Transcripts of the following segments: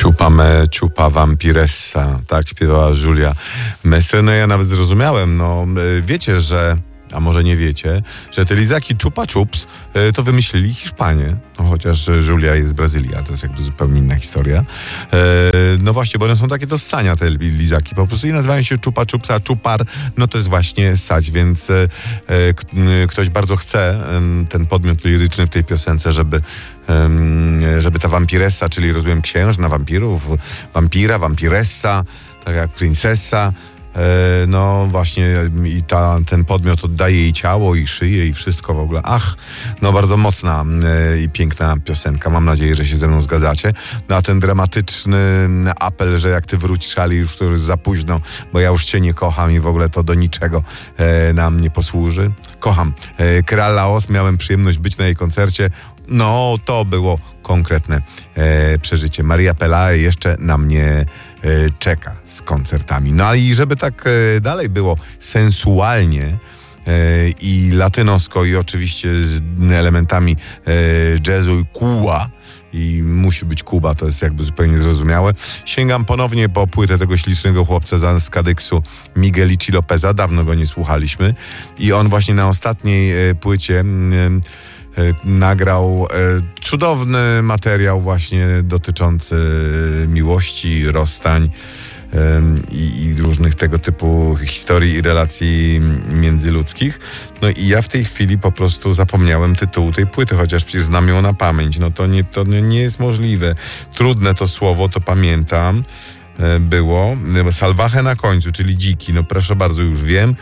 Ciupa Vampiressa, tak śpiewała Julia Mestre. No ja nawet zrozumiałem, wiecie, że, a może nie wiecie, że te lizaki Chupa Chups to wymyślili Hiszpanie. No, chociaż Julia jest z Brazylii, a to jest jakby zupełnie inna historia. No właśnie, bo one są takie do ssania, te lizaki po prostu, i nazywają się Chupa Chups, a czupar, no to jest właśnie ssać, więc ktoś bardzo chce, ten podmiot liryczny w tej piosence, żeby ta wampiressa, czyli rozumiem księżna wampirów, wampira, wampiressa, tak jak princesa, no właśnie i ten podmiot oddaje jej ciało i szyję i wszystko w ogóle. No bardzo mocna i piękna piosenka. Mam nadzieję, że się ze mną zgadzacie. No a ten dramatyczny apel, że jak ty wrócisz, ale już to jest za późno, bo ja już cię nie kocham i w ogóle to do niczego nam nie posłuży. Kocham Kral Laos, miałem przyjemność być na jej koncercie. No to było konkretne przeżycie. Maria Pelae jeszcze na mnie czeka z koncertami. No i żeby tak dalej było sensualnie i latynosko i oczywiście z elementami jazzu i Cuba, i musi być Kuba, to jest jakby zupełnie zrozumiałe. Sięgam ponownie po płytę tego ślicznego chłopca z Kadyksu, Miguelici Lopeza. Dawno go nie słuchaliśmy i on właśnie na ostatniej płycie nagrał cudowny materiał właśnie dotyczący miłości, rozstań i różnych tego typu historii i relacji międzyludzkich. No i ja w tej chwili po prostu zapomniałem tytułu tej płyty, chociaż przecież znam ją na pamięć. No to nie jest możliwe. Trudne to słowo, to pamiętam. Było salvaje na końcu, czyli dziki. No proszę bardzo, już wiem.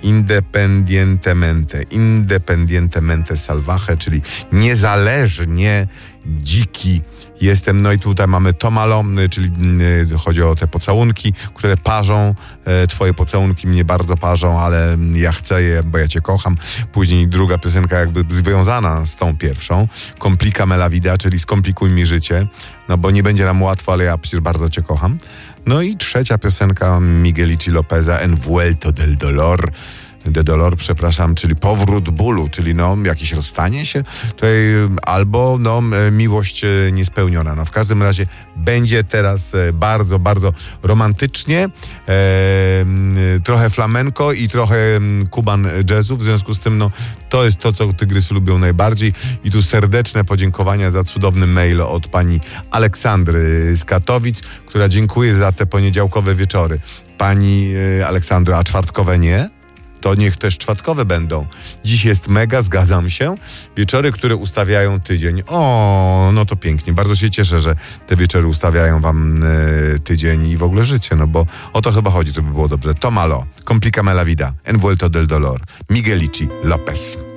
Independientemente salvaje, czyli niezależnie dziki jestem. No i tutaj mamy Tomalo, czyli chodzi o te pocałunki, które parzą. Twoje pocałunki mnie bardzo parzą, ale ja chcę je, bo ja cię kocham. Później druga piosenka jakby związana z tą pierwszą. Complícame la vida, czyli skomplikuj mi życie. No bo nie będzie nam łatwo, ale ja przecież bardzo cię kocham. No i trzecia piosenka Miguelici Lopeza, Envuelto del dolor, przepraszam, czyli powrót bólu, czyli jakieś rozstanie się tutaj, albo miłość niespełniona. No w każdym razie będzie teraz bardzo, bardzo romantycznie, trochę flamenko i trochę Cuban jazzu, w związku z tym to jest to, co Tygrysy lubią najbardziej. I tu serdeczne podziękowania za cudowny mail od pani Aleksandry z Katowic, która dziękuję za te poniedziałkowe wieczory. Pani Aleksandro, a czwartkowe nie? To niech też czwartkowe będą. Dziś jest mega, zgadzam się. Wieczory, które ustawiają tydzień. No to pięknie. Bardzo się cieszę, że te wieczory ustawiają wam tydzień i w ogóle życie, bo o to chyba chodzi, żeby było dobrze. Tomalo, Complícame la vida, Envuelto del dolor, Miguelici Lopez.